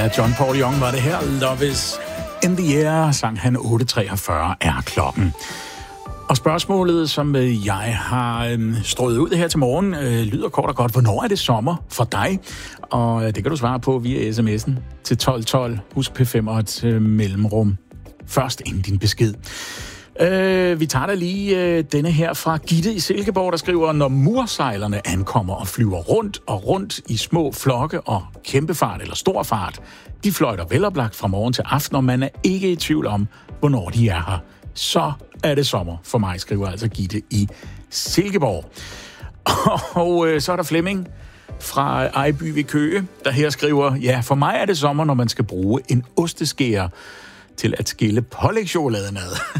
Ja, John Paul Young var det her. Love is in the air, sang han. 8:43 er klokken. Og spørgsmålet, som jeg har strøget ud her til morgen, lyder kort og godt. Hvornår er det sommer for dig? Og det kan du svare på via sms'en til 1212. Husk P5 og et mellemrum. Først inden din besked. Vi tager da lige denne her fra Gitte i Silkeborg, der skriver, når mursejlerne ankommer og flyver rundt og rundt i små flokke og kæmpefart eller stor fart. De fløjter veloplagt fra morgen til aften, og man er ikke i tvivl om, hvornår de er her. Så er det sommer for mig, skriver altså Gitte i Silkeborg. Og så er der Flemming fra Ejby ved Køge, der her skriver, ja, for mig er det sommer, når man skal bruge en osteskærer til at skille pålægchokoladen ad.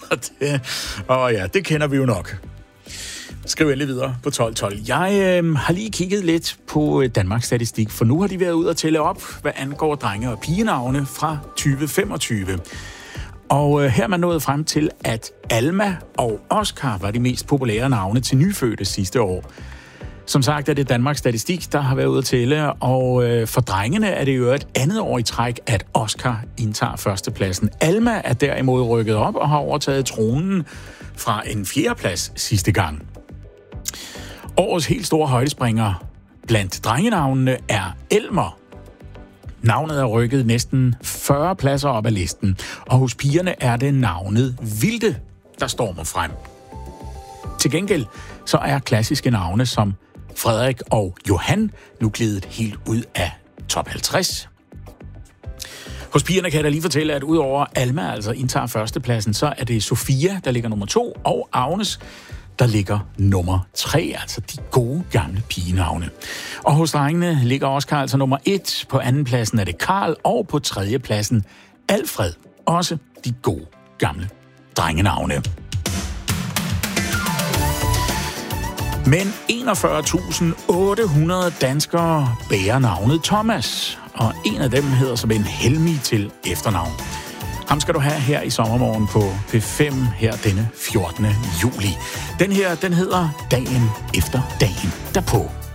Det kender vi jo nok. Skriv endelig videre på 1212. Jeg har lige kigget lidt på Danmarks Statistik, for nu har de været ude at tælle op, hvad angår drenge- og pigenavne fra 2025. Og her er man nået frem til, at Alma og Oscar var de mest populære navne til nyfødte sidste år. Som sagt er det Danmarks Statistik, der har været ude at tælle, og for drengene er det jo et andet år i træk, at Oscar indtager førstepladsen. Alma er derimod rykket op og har overtaget tronen fra en fjerdeplads sidste gang. Årets helt store højdespringer blandt drengenavnene er Elmer. Navnet er rykket næsten 40 pladser op ad listen, og hos pigerne er det navnet Vilde, der stormer frem. Til gengæld så er klassiske navne som Frederik og Johan nu gledet helt ud af top 50. Hos pigerne kan jeg da lige fortælle, at udover Alma altså indtager førstepladsen, så er det Sofia, der ligger nummer 2, og Agnes, der ligger nummer 3, altså de gode gamle pigenavne. Og hos drengene ligger Oscar altså nummer 1, på andenpladsen er det Karl, og på tredjepladsen Alfred, også de gode gamle drengenavne. Men 41.800 danskere bærer navnet Thomas, og en af dem hedder som en Helmi til efternavn. Ham skal du have her i sommermorgen på P5 her denne 14. juli. Den her, den hedder Dagen efter dagen derpå.